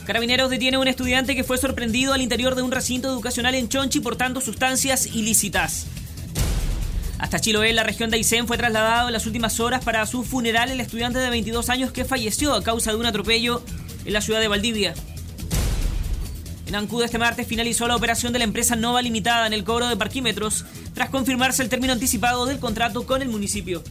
Carabineros detiene a un estudiante que fue sorprendido al interior de un recinto educacional en Chonchi portando sustancias ilícitas. Hasta Chiloé, en la región de Aysén, fue trasladado en las últimas horas para su funeral el estudiante de 22 años que falleció a causa de un atropello en la ciudad de Valdivia. En Ancud este martes finalizó la operación de la empresa Nova Limitada en el cobro de parquímetros tras confirmarse el término anticipado del contrato con el municipio.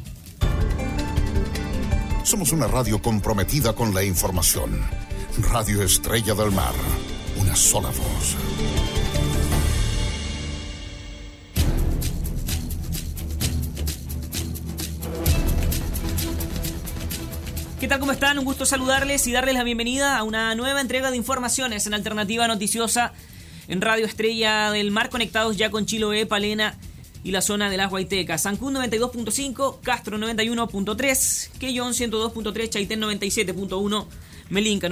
Somos una radio comprometida con la información. Radio Estrella del Mar. Una sola voz. ¿Qué tal? ¿Cómo están? Un gusto saludarles y darles la bienvenida a una nueva entrega de informaciones en Alternativa Noticiosa en Radio Estrella del Mar, conectados ya con Chiloé, Palena y la zona de las Guaitecas. Ancud 92.5, Castro 91.3, Quellón 102.3, Chaitén 97.1, Melinca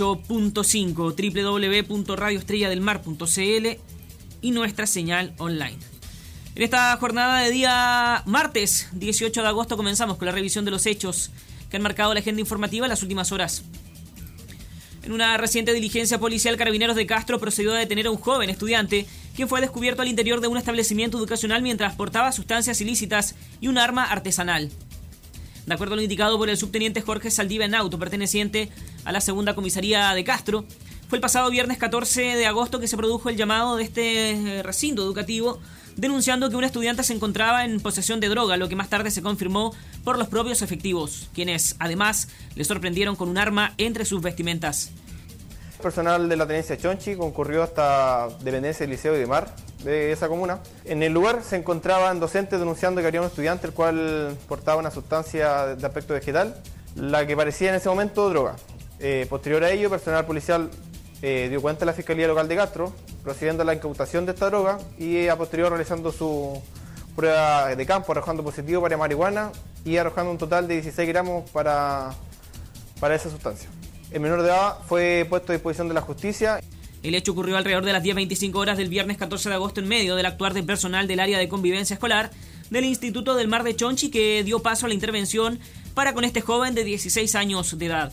98.5, www.radioestrelladelmar.cl y nuestra señal online. En esta jornada de día martes 18 de agosto comenzamos con la revisión de los hechos que han marcado la agenda informativa en las últimas horas. En una reciente diligencia policial, Carabineros de Castro procedió a detener a un joven estudiante quien fue descubierto al interior de un establecimiento educacional mientras portaba sustancias ilícitas y un arma artesanal. De acuerdo a lo indicado por el subteniente Jorge Saldiva en auto, perteneciente a la segunda comisaría de Castro, fue el pasado viernes 14 de agosto que se produjo el llamado de este recinto educativo denunciando que un estudiante se encontraba en posesión de droga, lo que más tarde se confirmó por los propios efectivos, quienes además le sorprendieron con un arma entre sus vestimentas. El personal de la tenencia Chonchi concurrió hasta dependencia del Liceo de Mar de esa comuna. En el lugar se encontraban docentes denunciando que había un estudiante el cual portaba una sustancia de aspecto vegetal, la que parecía en ese momento droga. Posterior a ello, personal policial dio cuenta a la Fiscalía Local de Castro, procediendo a la incautación de esta droga y a posterior realizando su prueba de campo, arrojando positivo para marihuana y arrojando un total de 16 gramos para esa sustancia. El menor de edad fue puesto a disposición de la justicia. El hecho ocurrió alrededor de las 10:25 horas del viernes 14 de agosto en medio del actuar del personal del área de convivencia escolar del Instituto del Mar de Chonchi, que dio paso a la intervención para con este joven de 16 años de edad.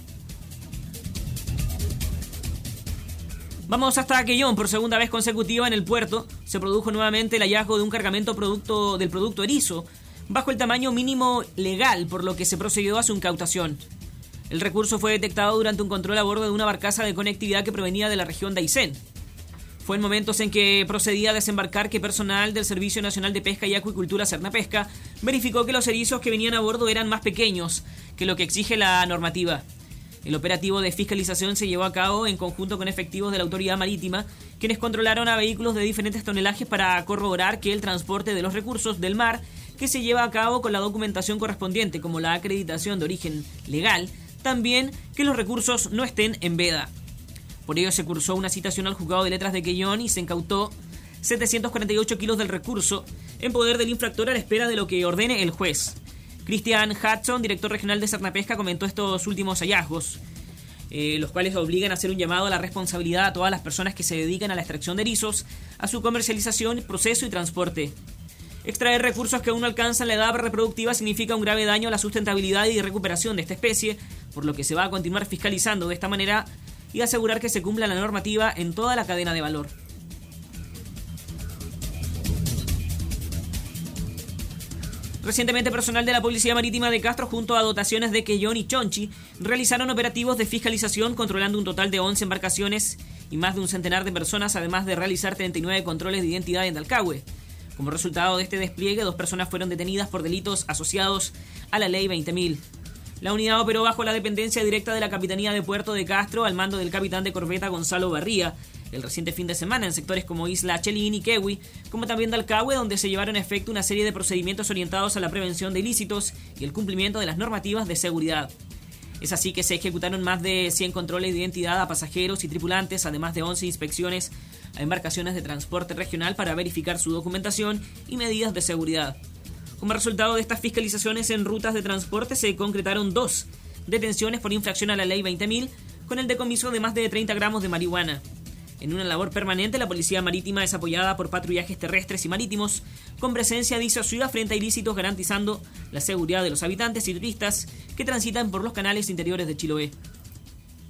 Vamos hasta Quellón. Por segunda vez consecutiva en el puerto se produjo nuevamente el hallazgo de un cargamento del producto erizo bajo el tamaño mínimo legal, por lo que se procedió a su incautación. El recurso fue detectado durante un control a bordo de una barcaza de conectividad que provenía de la región de Aysén. Fue en momentos en que procedía a desembarcar que personal del Servicio Nacional de Pesca y Acuicultura Cernapesca verificó que los erizos que venían a bordo eran más pequeños que lo que exige la normativa. El operativo de fiscalización se llevó a cabo en conjunto con efectivos de la Autoridad Marítima, quienes controlaron a vehículos de diferentes tonelajes para corroborar que el transporte de los recursos del mar, que se lleva a cabo con la documentación correspondiente, como la acreditación de origen legal, también que los recursos no estén en veda. Por ello se cursó una citación al Juzgado de Letras de Quellón y se incautó 748 kilos del recurso en poder del infractor a la espera de lo que ordene el juez. Christian Hudson, director regional de Cernapesca, comentó estos últimos hallazgos, los cuales obligan a hacer un llamado a la responsabilidad a todas las personas que se dedican a la extracción de erizos, a su comercialización, proceso y transporte. Extraer recursos que aún no alcanzan la edad reproductiva significa un grave daño a la sustentabilidad y recuperación de esta especie, por lo que se va a continuar fiscalizando de esta manera y asegurar que se cumpla la normativa en toda la cadena de valor. Recientemente, personal de la Policía Marítima de Castro junto a dotaciones de Quellón y Chonchi realizaron operativos de fiscalización controlando un total de 11 embarcaciones y más de un centenar de personas, además de realizar 39 controles de identidad en Talcahué. Como resultado de este despliegue, 2 personas fueron detenidas por delitos asociados a la Ley 20.000. La unidad operó bajo la dependencia directa de la Capitanía de Puerto de Castro al mando del capitán de corbeta Gonzalo Barría, el reciente fin de semana en sectores como Isla Chelín y Quehue, como también Talcahué, donde se llevaron a efecto una serie de procedimientos orientados a la prevención de ilícitos y el cumplimiento de las normativas de seguridad. Es así que se ejecutaron más de 100 controles de identidad a pasajeros y tripulantes, además de 11 inspecciones a embarcaciones de transporte regional para verificar su documentación y medidas de seguridad. Como resultado de estas fiscalizaciones en rutas de transporte se concretaron 2 detenciones por infracción a la Ley 20.000 con el decomiso de más de 30 gramos de marihuana. En una labor permanente, la Policía Marítima es apoyada por patrullajes terrestres y marítimos con presencia disuasiva frente a ilícitos, garantizando la seguridad de los habitantes y turistas que transitan por los canales interiores de Chiloé.